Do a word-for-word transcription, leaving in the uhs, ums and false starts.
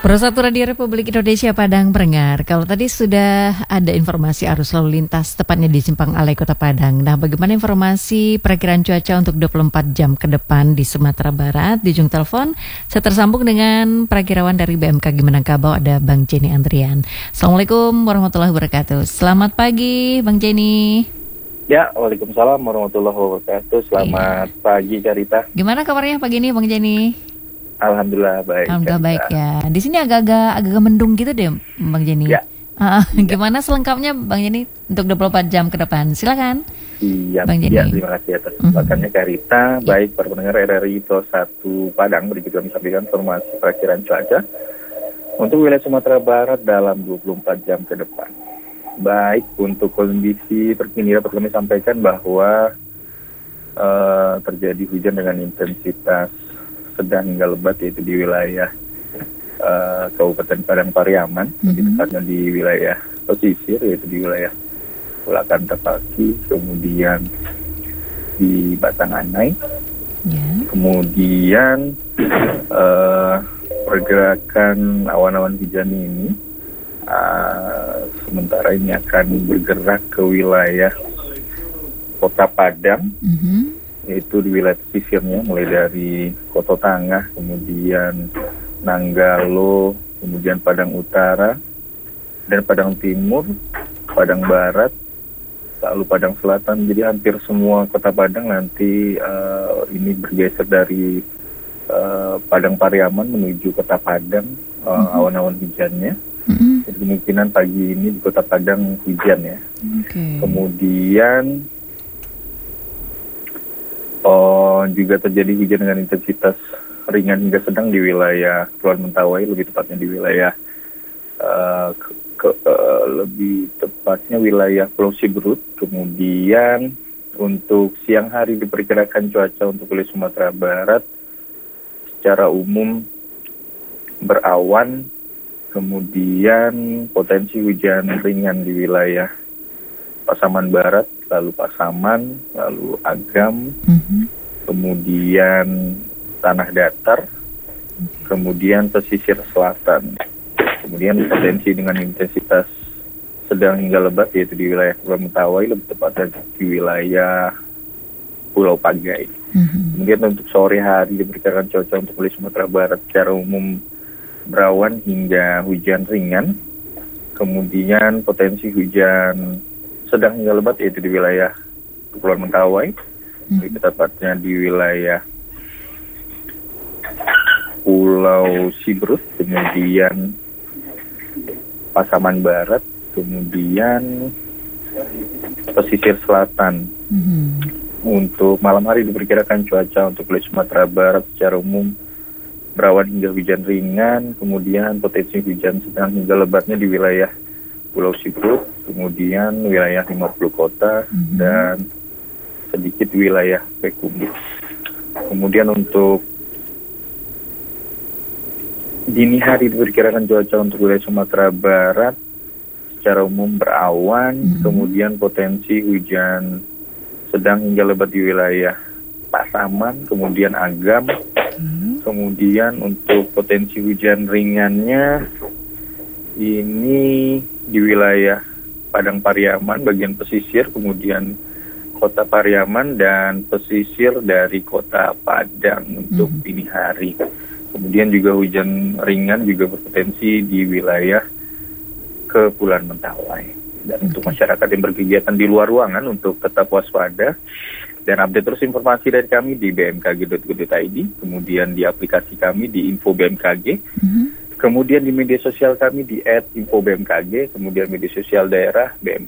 Persatu Radio Republik Indonesia Padang Pendengar, kalau tadi sudah ada informasi arus lalu lintas tepatnya di Simpang Alai Kota Padang. Nah, bagaimana informasi perakiraan cuaca untuk dua puluh empat jam ke depan di Sumatera Barat? Di ujung telepon, saya tersambung dengan perakirawan dari B M K G Minangkabau, ada Bang Jenny Andrian. Assalamualaikum warahmatullahi wabarakatuh. Selamat pagi, Bang Jenny. Ya, waalaikumsalam warahmatullahi wabarakatuh. Selamat ya. pagi, Carita. Gimana kabarnya pagi ini, Bang Jenny? Alhamdulillah baik. Alhamdulillah baik ya. Di sini agak-agak agak mendung gitu deh, Bang Jenny. Ya. Uh, gimana selengkapnya, Bang Jenny, untuk dua puluh empat jam ke depan? Silakan. Iya, Bang Jenny. Ya, terima kasih atas kesempatannya, mm-hmm. Carita. Ya. Baik, para pendengar R R I Pro satu Padang, berikut kami sampaikan informasi perakiraan cuaca untuk wilayah Sumatera Barat dalam dua puluh empat jam ke depan. Baik, untuk kondisi terkini dapat kami sampaikan bahwa uh, terjadi hujan dengan intensitas sedang hingga lebat, yaitu di wilayah uh, Kabupaten Padang Pariaman, mm-hmm. tepatnya di wilayah pesisir, yaitu di wilayah Pulakan Tapaki, kemudian di Batanganai, yeah. kemudian uh, pergerakan awan-awan hujan ini uh, sementara ini akan bergerak ke wilayah Kota Padang, mm-hmm. yaitu di wilayah pesisirnya, mulai dari Koto Tangah, kemudian Nanggalo, kemudian Padang Utara, dan Padang Timur, Padang Barat, lalu Padang Selatan. Jadi hampir semua kota Padang nanti uh, ini bergeser dari uh, Padang Pariaman menuju Kota Padang, uh, mm-hmm. awan-awan hujannya. Mm-hmm. Jadi kemungkinan pagi ini di Kota Padang hujan ya. Okay. Kemudian Oh, juga terjadi hujan dengan intensitas ringan hingga sedang di wilayah Kepulauan Mentawai, lebih tepatnya di wilayah uh, ke, ke, uh, lebih tepatnya wilayah Pulau Siberut. Kemudian untuk siang hari diperkirakan cuaca untuk wilayah Sumatera Barat secara umum berawan, kemudian potensi hujan ringan di wilayah Pasaman Barat, lalu Pasaman, lalu Agam, mm-hmm. kemudian Tanah Datar, okay. kemudian pesisir selatan. Kemudian potensi dengan intensitas sedang hingga lebat, yaitu di wilayah Kepulauan Mentawai, lebih tepatnya di wilayah Pulau Pagai. Mm-hmm. Kemudian untuk sore hari diperkirakan cuaca untuk wilayah Sumatera Barat secara umum berawan hingga hujan ringan. Kemudian potensi hujan sedang hingga lebat, yaitu di wilayah Kepulauan Mentawai, hmm. lebih tepatnya di wilayah Pulau Siberut, kemudian Pasaman Barat, kemudian pesisir selatan. Hmm. Untuk malam hari diperkirakan cuaca untuk wilayah Sumatera Barat secara umum berawan hingga hujan ringan, kemudian potensi hujan sedang hingga lebatnya di wilayah Pulau Siberut, kemudian wilayah lima puluh kota, mm-hmm. dan sedikit wilayah Pekumbu. Kemudian untuk dini hari diperkirakan cuaca untuk wilayah Sumatera Barat secara umum berawan, mm-hmm. kemudian potensi hujan sedang hingga lebat di wilayah Pasaman, kemudian Agam, mm-hmm. kemudian untuk potensi hujan ringannya ini di wilayah Padang Pariaman bagian pesisir, kemudian Kota Pariaman dan pesisir dari Kota Padang untuk mm-hmm. dini hari. Kemudian juga hujan ringan juga berpotensi di wilayah Kepulauan Mentawai. Dan okay. untuk masyarakat yang berkegiatan di luar ruangan untuk tetap waspada dan update terus informasi dari kami di b m k g dot go dot i d, kemudian di aplikasi kami di info B M K G. Mm-hmm. Kemudian di media sosial kami di et info B M K G, kemudian media sosial daerah B M